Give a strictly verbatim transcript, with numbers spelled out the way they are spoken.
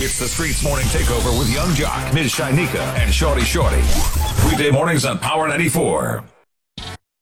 It's the Streets Morning Takeover with Young Jock, Miz Shinika, and Shorty Shorty. Weekday mornings on Power ninety-four.